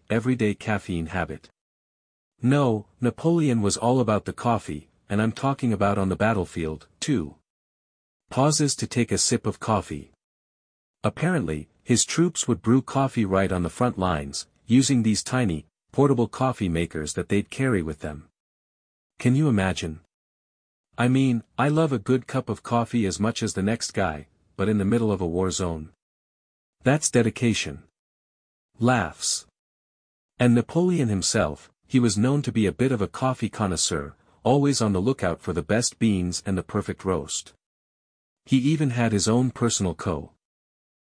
everyday caffeine habit. No, Napoleon was all about the coffee, and I'm talking about on the battlefield, too. Pauses to take a sip of coffee. Apparently, his troops would brew coffee right on the front lines, using these tiny, portable coffee makers that they'd carry with them. Can you imagine? I mean, I love a good cup of coffee as much as the next guy, but in the middle of a war zone. That's dedication. Laughs. And Napoleon himself, he was known to be a bit of a coffee connoisseur, always on the lookout for the best beans and the perfect roast. He even had his own personal